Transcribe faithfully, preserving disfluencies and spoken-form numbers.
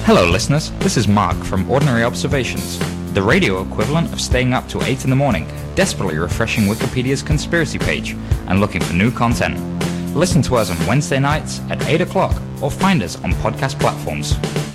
Hello listeners, this is Mark from Ordinary Observations, the radio equivalent of staying up till eight in the morning, desperately refreshing Wikipedia's conspiracy page and looking for new content. Listen to us on Wednesday nights at eight o'clock or find us on podcast platforms.